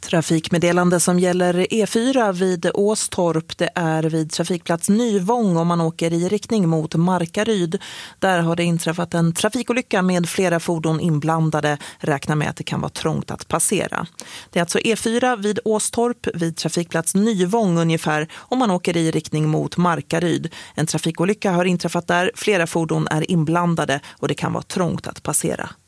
Trafikmeddelande som gäller E4 vid Åstorp. Det är vid trafikplats Nyvång om man åker i riktning mot Markaryd. Där har det inträffat en trafikolycka med flera fordon inblandade. Räkna med att det kan vara trångt att passera. Det är alltså E4 vid Åstorp vid trafikplats Nyvång ungefär om man åker i riktning mot Markaryd. En trafikolycka har inträffat där. Flera fordon är inblandade och det kan vara trångt att passera.